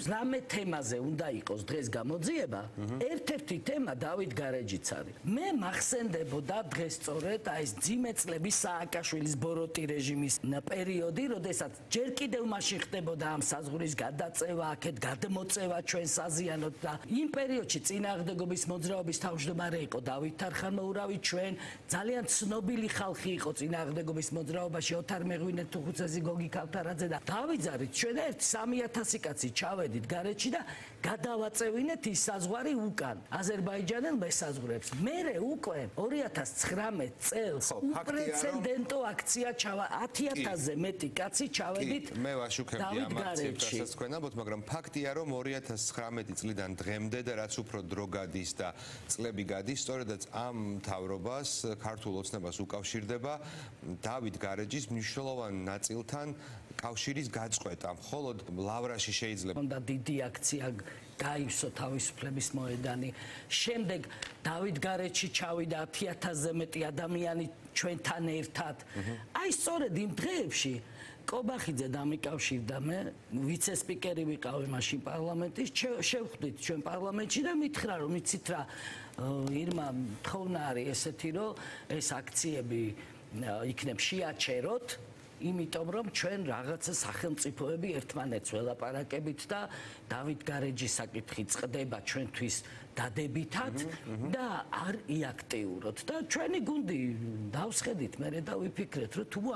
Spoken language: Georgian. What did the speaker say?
რამე თემაზე უნდა იყოს დღეს გამოძიება, ერთ-ერთი თემა დავით გარეჯიც არის. მე მახსენდებოდა დღეს სწორედ აი ეს ძიმე წლების სააკაშვილის ბოროტი რეჟიმის პერიოდი, როდესაც ჯერ კიდევ მაშინ ხდებოდა ამ საზღვრის გადაწევა, აქეთ გადმოწევა ჩვენ საზიანოდ და იმ პერიოდში წინააღმდეგობის მოძრაობის თავმჯდომარე იყო დავით თარხანმოურავი, ჩვენ ძალიან ცნობილი ხალხი იყო წინააღმდეგობის მოძრაობაში, ოთარ მეღვინე, თუხუცესი, გოგი ქავთარაძე და დავიძარით ჩვენ ერთ 3000 კაცი ჩავედით გარეჯში და გადავაწევინეთ ის საზღვარი უკან აზერბაიჯანელ მესაზღვრებს. მერე უკვე 2019 წელს უპრეცედენტო აქცია 10000-ზე მეტი კაცი ჩავედით. მე ვაშუქებდი ამ აქციებს, რასაც თქვენ ამბობთ, მაგრამ ფაქტია, რომ 2019 წლიდან დღემდე და რაც უფრო დრო გადის და წლები გადის, სწორედაც ამ მთავრობას, ქართულ ოცნებას უკავშირდება დავით გარეჯის მნიშვნელოვან ნაწილთან კავშირის გაწყვეტა. მხოლოდ ლავრაში შეიძლება უნდა დიდი აქცია გაივსო თავისუფლების მოედანი. შემდეგ დავით გარეჯში ჩავიდა 10000-ზე მეტი ადამიანი ჩვენთან ერთად. აი სწორედ იმ დღეებში კობახიძე დამიკავშირდა მე, ვიცე-სპიკერი ვიყავი მაშინ პარლამენტის, შევხვდით ჩვენ პარლამენტში და მითხრა რომ იცით რა, ირმა თხოვნა არის ესეთი რომ ეს აქციები იქნებ შეაჩეროთ, იმიტომ რომ ჩვენ რაღაცა სახელმწიფოები ერთმანეთს ველაპარაკებით და დავით გარეჯის საკითხი წყდება ჩვენთვის დადებითად და არ იაქტიუროთ და ჩვენი გუნდი დავსხედით მე და ვიფიქრეთ რომ თუ